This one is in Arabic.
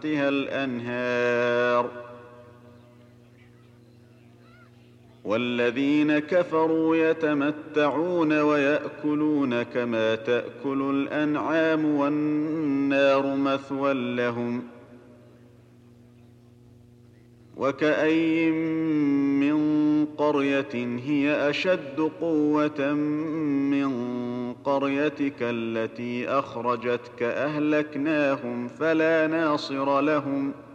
تحتها الأنهار والذين كفروا يتمتعون ويأكلون كما تأكل الأنعام والنار مثوى لهم وكأين من قرية هي أشد قوة من قريتك التي أخرجتك أهلكناهم فلا ناصر لهم